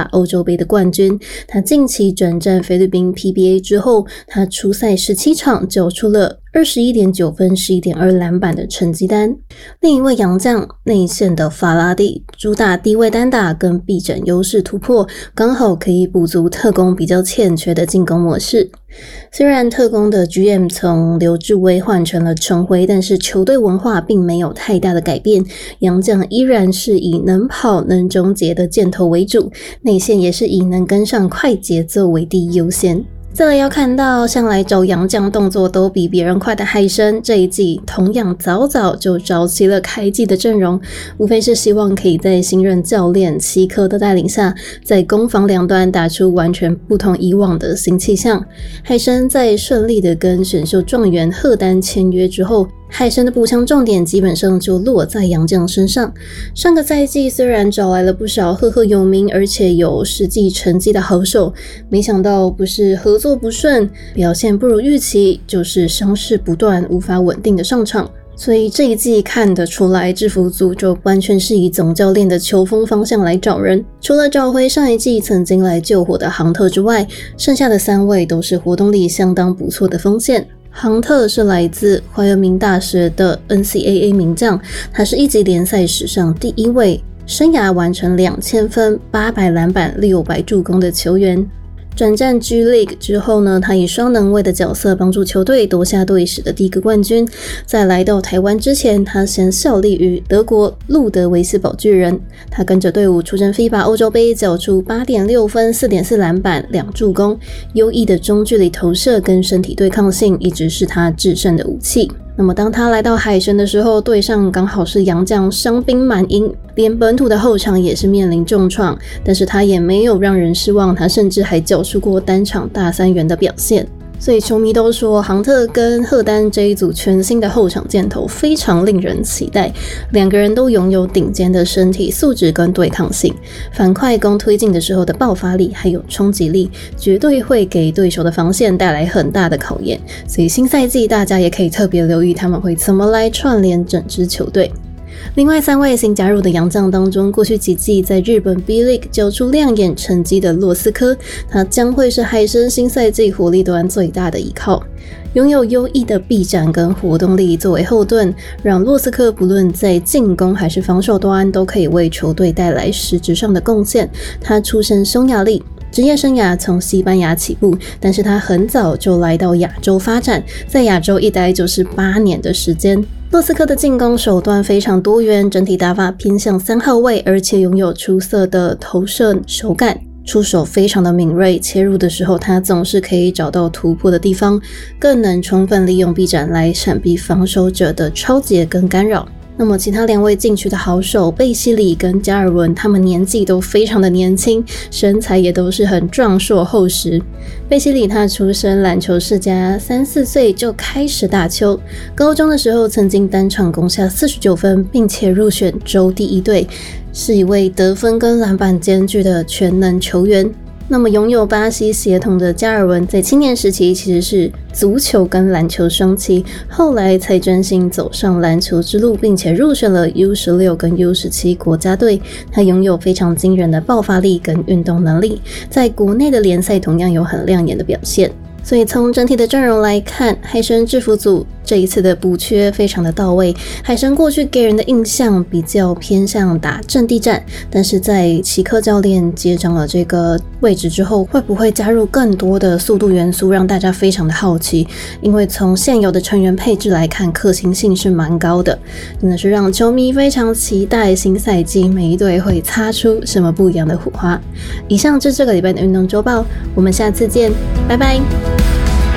欧洲杯的冠军。他近期转战菲律宾 PBA 之后，他出赛17场缴出了21.9分 11.2 篮板的成绩单。另一位洋将内线的法拉第主打低位单打跟臂展优势突破，刚好可以补足特攻比较欠缺的进攻模式。虽然特攻的 GM 从刘志威换成了陈辉，但是球队文化并没有太大的改变，洋将依然是以能跑能终结的箭头为主，内线也是以能跟上快节奏为第一优先。再来要看到向来找洋将动作都比别人快的海参，这一季同样早早就找齐了开季的阵容，无非是希望可以在新任教练齐科的带领下，在攻防两端打出完全不同以往的新气象。海参在顺利的跟选秀状元赫丹签约之后，海参的补强重点基本上就落在洋将身上。上个赛季虽然找来了不少赫赫有名而且有实际成绩的好手，没想到不是合作不顺，表现不如预期，就是伤势不断，无法稳定的上场。所以这一季看得出来，制服组就完全是以总教练的球风方向来找人。除了找回上一季曾经来救火的杭特之外，剩下的3位都是活动力相当不错的锋线。杭特是来自怀俄明大学的 NCAA 名将，他是一级联赛史上第一位生涯完成2000分、800篮板、600助攻的球员。转战 G League 之后呢，他以双能卫的角色帮助球队夺下队史的第一个冠军。在来到台湾之前，他先效力于德国路德维斯堡巨人。他跟着队伍出征 FIBA 欧洲杯，缴出 8.6 分、4.4 篮板、2助攻。优异的中距离投射跟身体对抗性一直是他制胜的武器。那么当他来到海神的时候，队上刚好是洋将伤兵满营，连本土的后场也是面临重创，但是他也没有让人失望，他甚至还缴出过单场大3元的表现。所以球迷都说杭特跟赫丹这一组全新的后场箭头非常令人期待，两个人都拥有顶尖的身体素质跟对抗性，反快攻推进的时候的爆发力还有冲击力，绝对会给对手的防线带来很大的考验。所以新赛季大家也可以特别留意他们会怎么来串联整支球队。另外3位新加入的洋将当中，过去几季在日本 B League 缴出亮眼成绩的洛斯科，他将会是海参新赛季火力端最大的依靠。拥有优异的臂展跟活动力作为后盾，让洛斯科不论在进攻还是防守端都可以为球队带来实质上的贡献。他出身匈牙利，职业生涯从西班牙起步，但是他很早就来到亚洲发展，在亚洲一待就是8年的时间。洛斯科的进攻手段非常多元，整体打法偏向3号位，而且拥有出色的投射手感，出手非常的敏锐，切入的时候他总是可以找到突破的地方，更能充分利用臂展来闪避防守者的抄截跟干扰。那么其他2位禁区的好手贝西里跟加尔文，他们年纪都非常的年轻，身材也都是很壮硕厚实。贝西里他出身篮球世家，3-4岁就开始打球，高中的时候曾经单场攻下49分，并且入选州第1队，是一位得分跟篮板兼具的全能球员。那么拥有巴西血统的加尔文在青年时期其实是足球跟篮球双栖，后来才专心走上篮球之路，并且入选了 U16 跟 U17 国家队。他拥有非常惊人的爆发力跟运动能力，在国内的联赛同样有很亮眼的表现。所以从整体的阵容来看，海参制服组这一次的补缺非常的到位。海参过去给人的印象比较偏向打阵地战，但是在齐克教练接掌了这个位置之后，会不会加入更多的速度元素，让大家非常的好奇。因为从现有的成员配置来看，可行性是蛮高的，真的是让球迷非常期待新赛季每一队会擦出什么不一样的火花。以上就是这个礼拜的运动周报，我们下次见，拜拜。